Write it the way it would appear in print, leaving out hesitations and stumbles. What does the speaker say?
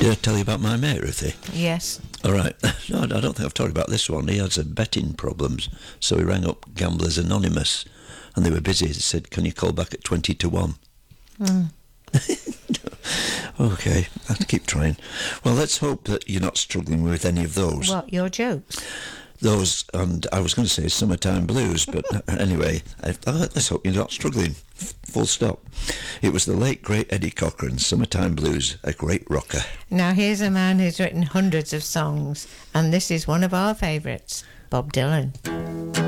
Did I tell you about my mate, Ruthie? Yes. All right. No, I don't think I've talked about this one. He had some betting problems, so he rang up Gamblers Anonymous, and they were busy. They said, "Can you call back at 20 to 1?" Okay, I have to keep trying. Well, let's hope that you're not struggling with any of those. What, your jokes? Those, and I was going to say Summertime Blues, but anyway, let's hope you're not struggling. Full stop. It was the late, great Eddie Cochran's Summertime Blues, a great rocker. Now, here's a man who's written hundreds of songs, and this is one of our favourites, Bob Dylan.